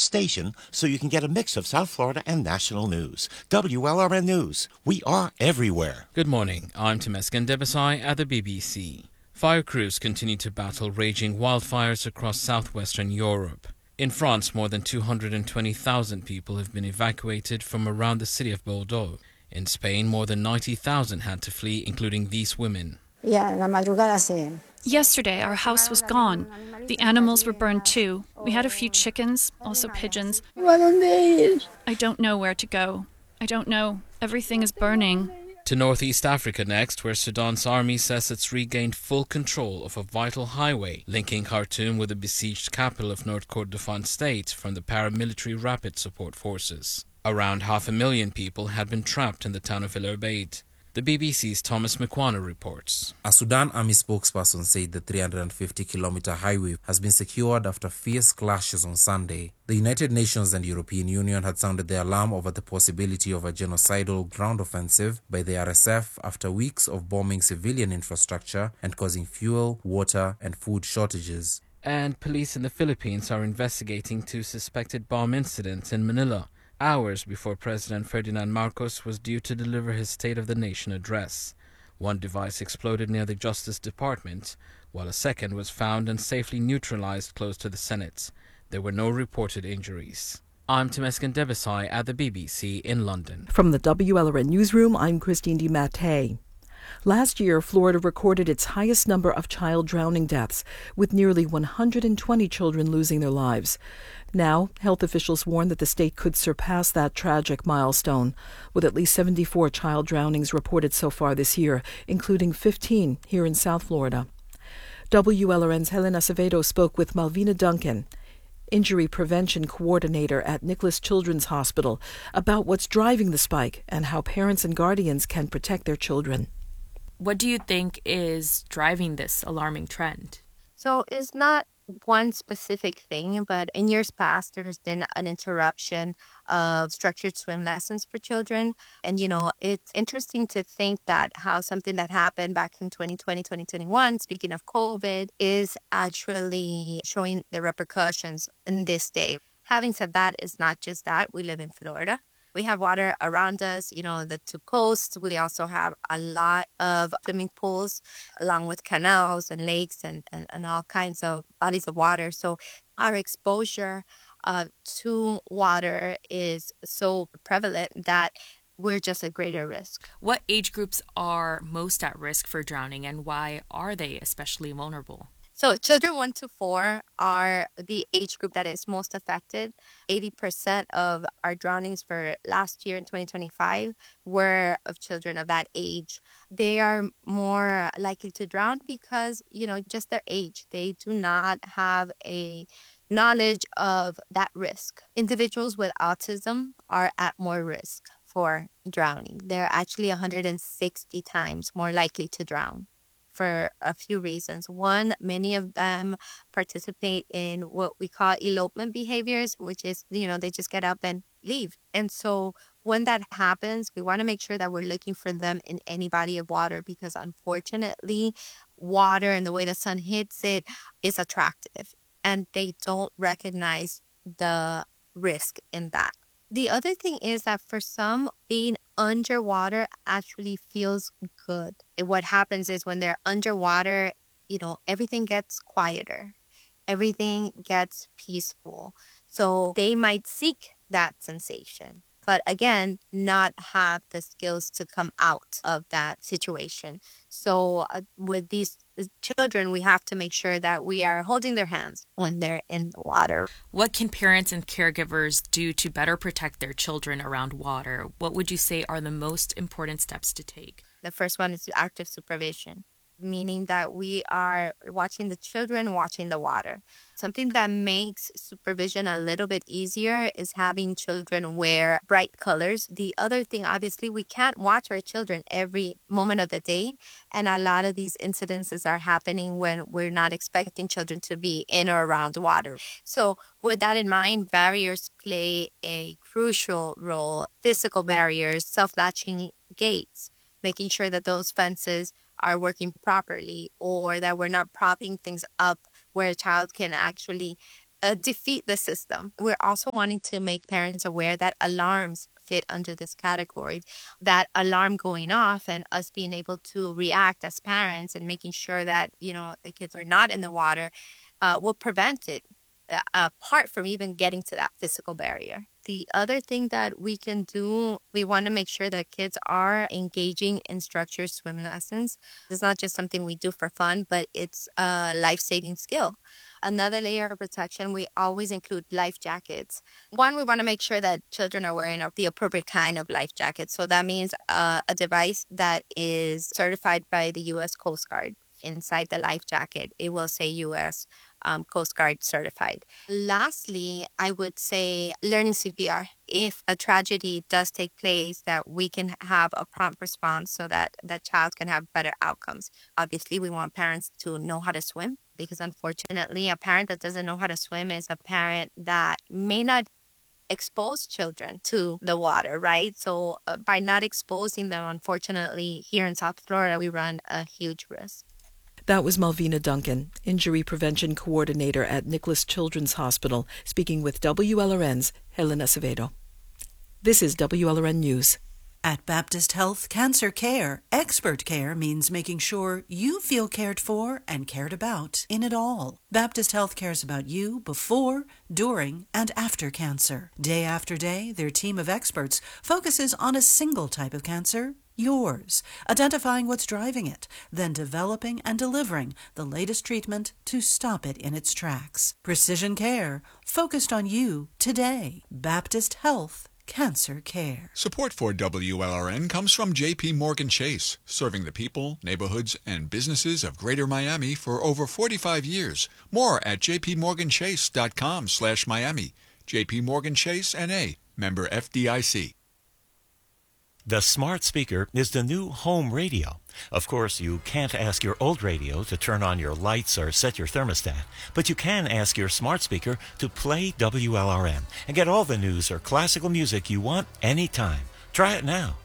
station so you can get a mix of South Florida and national news. WLRN News. We are everywhere. Good morning. I'm Temesgen Debesai at the BBC. Fire crews continue to battle raging wildfires across southwestern Europe. In France, more than 220,000 people have been evacuated from around the city of Bordeaux. In Spain, more than 90,000 had to flee, including these women. Yesterday, our house was gone. The animals were burned too. We had a few chickens, also pigeons. I don't know where to go. I don't know. Everything is burning. To Northeast Africa next, where Sudan's army says it's regained full control of a vital highway linking Khartoum with the besieged capital of North Kordofan state from the paramilitary Rapid Support Forces. Around 500,000 people had been trapped in the town of El Obeid. The BBC's Thomas McQuarrie reports. A Sudan army spokesperson said the 350-kilometer highway has been secured after fierce clashes on Sunday. The United Nations and European Union had sounded the alarm over the possibility of a genocidal ground offensive by the RSF after weeks of bombing civilian infrastructure and causing fuel, water, and food shortages. And police in the Philippines are investigating two suspected bomb incidents in Manila, hours before President Ferdinand Marcos was due to deliver his State of the Nation address. One device exploded near the Justice Department, while a second was found and safely neutralized close to the Senate. There were no reported injuries. I'm Temesgen Debesai at the BBC in London. From the WLRN Newsroom, I'm Christine DiMattei. Last year, Florida recorded its highest number of child drowning deaths, with nearly 120 children losing their lives. Now, health officials warn that the state could surpass that tragic milestone, with at least 74 child drownings reported so far this year, including 15 here in South Florida. WLRN's Helen Acevedo spoke with Malvina Duncan, injury prevention coordinator at Nicholas Children's Hospital, about what's driving the spike and how parents and guardians can protect their children. What do you think is driving this alarming trend? So it's not one specific thing, but in years past, there's been an interruption of structured swim lessons for children. And, it's interesting to think that how something that happened back in 2020, 2021, speaking of COVID, is actually showing the repercussions in this day. Having said that, it's not just that. We live in Florida. We have water around us, the two coasts. We also have a lot of swimming pools along with canals and lakes and all kinds of bodies of water. So our exposure to water is so prevalent that we're just at greater risk. What age groups are most at risk for drowning, and why are they especially vulnerable? So children 1 to 4 are the age group that is most affected. 80% of our drownings for last year in 2025 were of children of that age. They are more likely to drown because, just their age. They do not have a knowledge of that risk. Individuals with autism are at more risk for drowning. They're actually 160 times more likely to drown, for a few reasons. One, many of them participate in what we call elopement behaviors, which is, they just get up and leave. And so when that happens, we want to make sure that we're looking for them in any body of water, because unfortunately, water and the way the sun hits it is attractive, and they don't recognize the risk in that. The other thing is that for some, being underwater actually feels good. And what happens is when they're underwater, everything gets quieter. Everything gets peaceful. So they might seek that sensation, but again, not have the skills to come out of that situation. So with these children, we have to make sure that we are holding their hands when they're in the water. What can parents and caregivers do to better protect their children around water? What would you say are the most important steps to take? The first one is active supervision, meaning that we are watching the children, watching the water. Something that makes supervision a little bit easier is having children wear bright colors. The other thing, obviously, we can't watch our children every moment of the day. And a lot of these incidences are happening when we're not expecting children to be in or around water. So with that in mind, barriers play a crucial role. Physical barriers, self-latching gates, making sure that those fences are working properly, or that we're not propping things up where a child can actually defeat the system. We're also wanting to make parents aware that alarms fit under this category, that alarm going off and us being able to react as parents and making sure that, the kids are not in the water will prevent it, apart from even getting to that physical barrier. The other thing that we can do, we want to make sure that kids are engaging in structured swim lessons. It's not just something we do for fun, but it's a life-saving skill. Another layer of protection, we always include life jackets. One, we want to make sure that children are wearing the appropriate kind of life jacket. So that means a device that is certified by the U.S. Coast Guard. Inside the life jacket, it will say U.S. Coast Guard certified. Lastly, I would say learning CPR. If a tragedy does take place, that we can have a prompt response so that that child can have better outcomes. Obviously, we want parents to know how to swim, because unfortunately, a parent that doesn't know how to swim is a parent that may not expose children to the water, right? So by not exposing them, unfortunately, here in South Florida, we run a huge risk. That was Malvina Duncan, Injury Prevention Coordinator at Nicholas Children's Hospital, speaking with WLRN's Helena Acevedo. This is WLRN News. At Baptist Health Cancer Care, expert care means making sure you feel cared for and cared about in it all. Baptist Health cares about you before, during, and after cancer. Day after day, their team of experts focuses on a single type of cancer, yours, identifying what's driving it, then developing and delivering the latest treatment to stop it in its tracks. Precision care, focused on you today. Baptist Health Cancer Care. Support for WLRN comes from J.P. Morgan Chase, serving the people, neighborhoods, and businesses of Greater Miami for over 45 years. More at jpmorganchase.com/Miami. J.P. Morgan Chase, N.A., member FDIC. The smart speaker is the new home radio. Of course, you can't ask your old radio to turn on your lights or set your thermostat, but you can ask your smart speaker to play WLRN and get all the news or classical music you want anytime. Try it now.